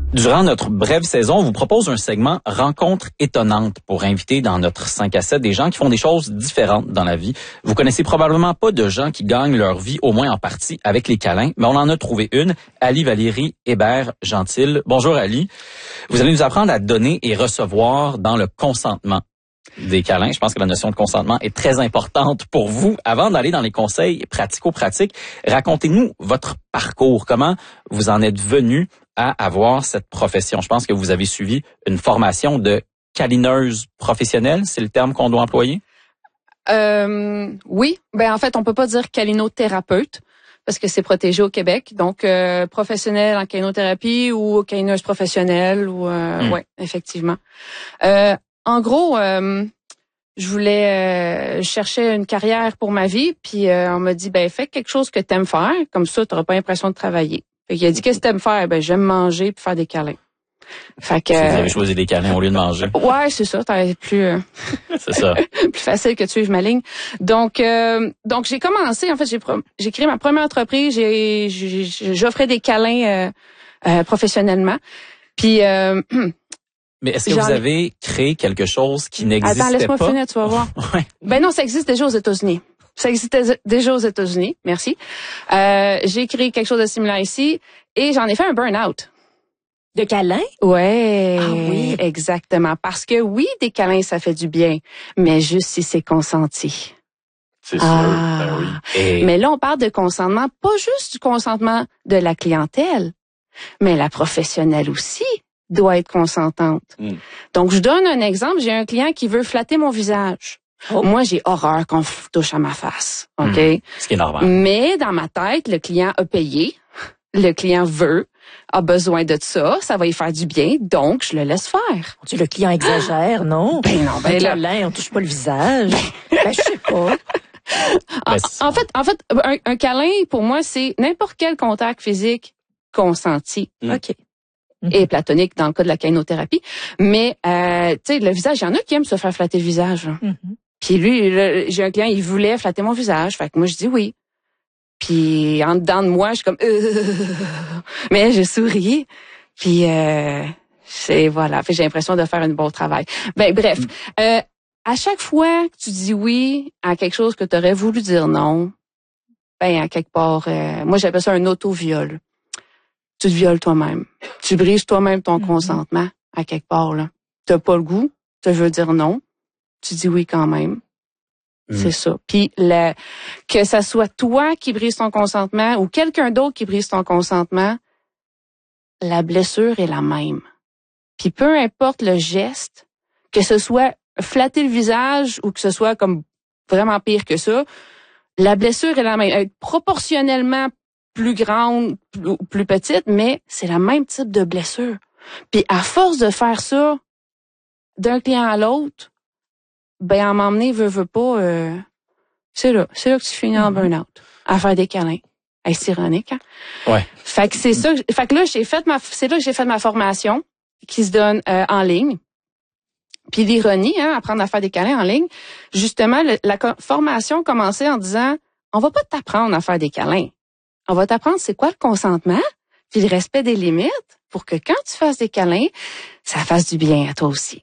Durant notre brève saison, on vous propose un segment Rencontres étonnantes pour inviter dans notre 5 à 7 des gens qui font des choses différentes dans la vie. Vous connaissez probablement pas de gens qui gagnent leur vie, au moins en partie, avec les câlins, mais on en a trouvé une, Ali Valérie Hébert-Gentil. Bonjour Ali. Vous allez nous apprendre à donner et recevoir dans le consentement des câlins. Je pense que la notion de consentement est très importante pour vous. Avant d'aller dans les conseils pratico-pratiques, racontez-nous votre parcours. Comment vous en êtes venu à avoir cette profession? Je pense que vous avez suivi une formation de câlineuse professionnelle, c'est le terme qu'on doit employer? Oui. Ben en fait, on peut pas dire câlinothérapeute parce que c'est protégé au Québec. Donc, professionnel en câlinothérapie ou câlineuse professionnelle. Ou ouais, effectivement. En gros, je voulais chercher une carrière pour ma vie, puis on m'a dit fais quelque chose que t'aimes faire, comme ça t'auras pas l'impression de travailler. Fait qu'il a dit qu'est-ce que t'aimes faire? J'aime manger puis faire des câlins. Fait que vous avez choisi des câlins au lieu de manger. Ouais, c'est ça, t'as plus c'est ça. plus facile que de suivre ma ligne. Donc j'ai commencé, en fait, j'ai créé ma première entreprise, j'offrais des câlins professionnellement. Puis mais est-ce que vous avez créé quelque chose qui n'existait pas? Attends, laisse-moi finir, tu vas voir. Ouais. Ben non, ça existe déjà aux États-Unis. Ça existait déjà aux États-Unis, merci. J'ai créé quelque chose de similaire ici et j'en ai fait un burn-out. De câlins? Ouais, ah, oui, exactement. Parce que oui, des câlins, ça fait du bien, mais juste si c'est consenti. C'est sûr, ben oui. Et... Mais là, on parle de consentement, pas juste du consentement de la clientèle, mais la professionnelle aussi doit être consentante. Donc, je donne un exemple. J'ai un client qui veut flatter mon visage. Moi, j'ai horreur qu'on touche à ma face. OK? Ce qui est normal. Mais dans ma tête, le client a payé. Le client a besoin de ça. Ça va lui faire du bien. Donc, je le laisse faire. Le client exagère, non? Non, un câlin, on touche pas le visage. Je sais pas. En fait, un câlin, pour moi, c'est n'importe quel contact physique consenti. OK. Et platonique dans le cas de la câlinothérapie. Mais, tu sais, le visage, il y en a qui aiment se faire flatter le visage. Puis lui, j'ai un client, il voulait flatter mon visage. Fait que moi, je dis oui. Puis en dedans de moi, je suis comme... Mais je souris. Puis voilà. Fait j'ai l'impression de faire un bon travail. Bref. À chaque fois que tu dis oui à quelque chose que tu aurais voulu dire non, à quelque part, moi, j'appelle ça un auto-viol. Tu te violes toi-même. Tu brises toi-même ton consentement à quelque part, là. T'as pas le goût, tu veux dire non, tu dis oui quand même. C'est ça. Puis que ça soit toi qui brise ton consentement ou quelqu'un d'autre qui brise ton consentement, la blessure est la même. Puis peu importe le geste, que ce soit flatter le visage ou que ce soit comme vraiment pire que ça, la blessure est la même. Elle est proportionnellement plus grande, plus petite, mais c'est le même type de blessure. Puis à force de faire ça d'un client à l'autre, à m'emmener, veut pas, c'est là que tu finis en burn-out, à faire des câlins. C'est ironique, hein? Ouais. Fait que c'est ça. Fait que là, c'est là que j'ai fait ma formation qui se donne en ligne. Puis l'ironie, apprendre à faire des câlins en ligne, justement, la formation commençait en disant, on va pas t'apprendre à faire des câlins. On va t'apprendre c'est quoi le consentement, puis le respect des limites, pour que quand tu fasses des câlins, ça fasse du bien à toi aussi.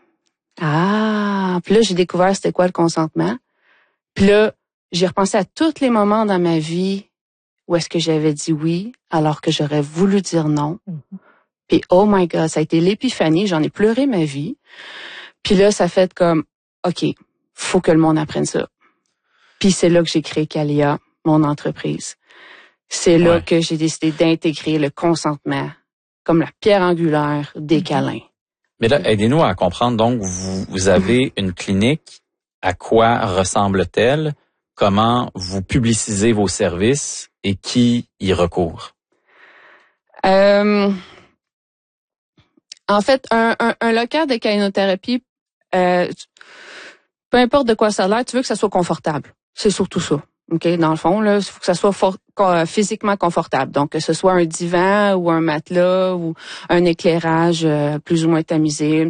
Puis là, j'ai découvert c'était quoi le consentement. Puis là, j'ai repensé à tous les moments dans ma vie où est-ce que j'avais dit oui, alors que j'aurais voulu dire non. Puis oh my God, ça a été l'épiphanie, j'en ai pleuré ma vie. Puis là, ça fait comme, OK, faut que le monde apprenne ça. Puis c'est là que j'ai créé Calia, mon entreprise. C'est là que j'ai décidé d'intégrer le consentement comme la pierre angulaire des câlins. Mais là, aidez-nous à comprendre. Donc, vous avez une clinique. À quoi ressemble-t-elle? Comment vous publicisez vos services et qui y recourt? En fait, un local de câlinothérapie, peu importe de quoi ça a l'air, tu veux que ça soit confortable. C'est surtout ça. OK, dans le fond, là, il faut que ça soit physiquement confortable. Donc, que ce soit un divan ou un matelas ou un éclairage plus ou moins tamisé,